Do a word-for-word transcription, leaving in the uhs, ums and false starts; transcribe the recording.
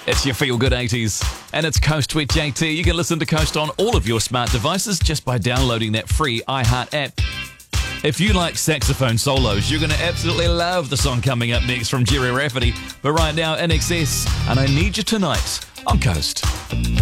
It's your Feel Good eighties, and it's Coast with J T. You can listen to Coast on all of your smart devices just by downloading that free iHeart app. If you like saxophone solos, you're going to absolutely love the song coming up next from Jerry Rafferty. But right now, In Excess, and I Need You Tonight on Coast.